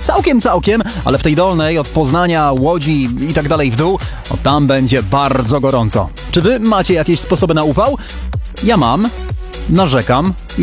całkiem, ale w tej dolnej od Poznania, Łodzi i tak dalej w dół, tam będzie bardzo gorąco. Czy wy macie jakieś sposoby na upał? Ja mam, narzekam